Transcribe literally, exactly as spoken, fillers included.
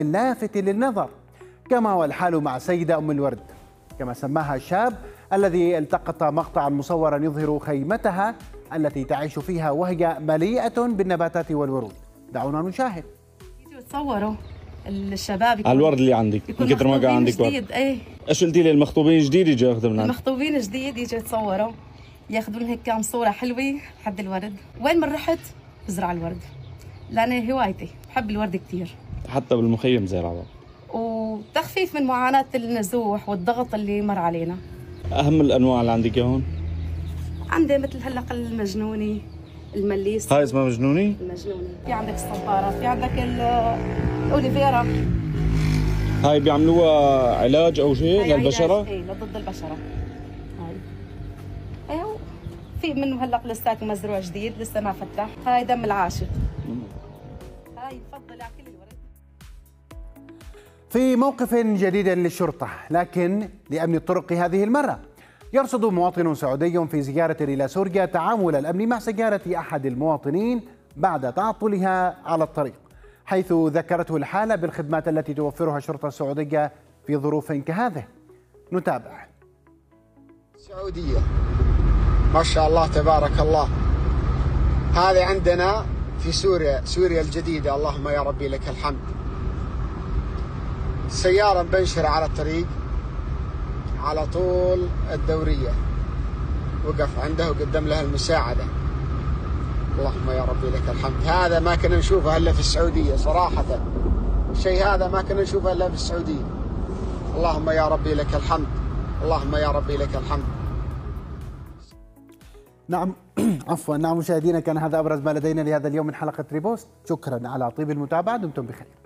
لافت للنظر، كما هو الحال مع سيدة أم الورد كما سماها الشاب الذي التقط مقطعا مصورا يظهر خيمتها التي تعيش فيها وهي مليئة بالنباتات والورود. دعونا نشاهد. تصوروا الشباب على الورد اللي عندك من كثر ما كان عندك ورد. ايه ايش قلتي لي؟ المخطوبين جديد يجوا ياخذوا من عندك؟ المخطوبين جديد يجوا يتصوروا ياخذوا لهم هيك كم صوره حلوه حد الورد. وين ما رحت بزرع الورد لأن هوايتي، بحب الورد كثير حتى بالمخيم زارعه. وتخفيف من معاناه النزوح والضغط اللي مر علينا. اهم الانواع اللي عندك هون؟ عندي مثل هلا المجنوني، المليس. هاي اسمها مجنوني؟ المجنوني. في عندك الصبارة، في عندك الاوليفيرا. هاي بيعملوها علاج او شيء للبشره؟ اي ضد البشره. هاي ايوه. في منه هلا لساته مزروع جديد لسه ما فتح. هاي دم العاشق. هاي بفضل على كل الورد. في موقف جديد للشرطه لكن لامن الطرق هذه المره، يرصد مواطن سعودي في زيارة إلى سوريا تعامل الأمن مع سيارة أحد المواطنين بعد تعطلها على الطريق، حيث ذكرته الحالة بالخدمات التي توفرها الشرطة السعودية في ظروف كهذه. نتابع. سعودية ما شاء الله تبارك الله. هذه عندنا في سوريا، سوريا الجديدة، اللهم يا ربي لك الحمد. سيارة مبنشرة على الطريق على طول الدورية، وقف عنده وقدم لها المساعدة. اللهم يا ربي لك الحمد. هذا ما كنا نشوفه إلا في السعودية صراحة، الشيء هذا ما كنا نشوفه إلا في السعودية. اللهم يا ربي لك الحمد، اللهم يا ربي لك الحمد. نعم عفوا. نعم مشاهدينا، كان هذا أبرز ما لدينا لهذا اليوم من حلقة ريبوست. شكرا على طيب المتابعة، دمتم بخير.